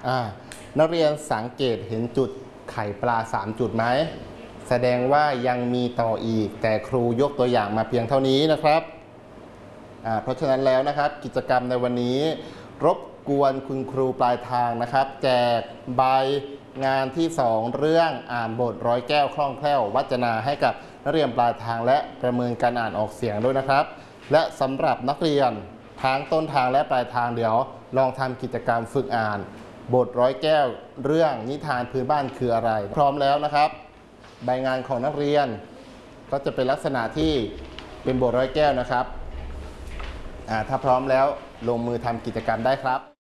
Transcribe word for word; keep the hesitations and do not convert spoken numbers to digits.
อ่านักเรียนสังเกตเห็นจุดไข่ปลาสามจุดไหมแสดงว่ายังมีต่ออีกแต่ครูยกตัวอย่างมาเพียงเท่านี้นะครับอ่าเพราะฉะนั้นแล้วนะครับกิจกรรมในวันนี้รบกวนคุณครูปลายทางนะครับแจกใบงานที่สองเรื่องอ่านบทร้อยแก้วคล่องแคล่ววจนาให้กับนักเรียนปลายทางและประเมินการอ่านออกเสียงด้วยนะครับและสำหรับนักเรียนทั้งต้นทางและปลายทางเดี๋ยวลองทำกิจกรรมฝึกอ่านบทร้อยแก้วเรื่องนิทานพื้นบ้านคืออะไรพร้อมแล้วนะครับใบงานของนักเรียนก็จะเป็นลักษณะที่เป็นบทร้อยแก้วนะครับถ้าพร้อมแล้วลงมือทำกิจกรรมได้ครับ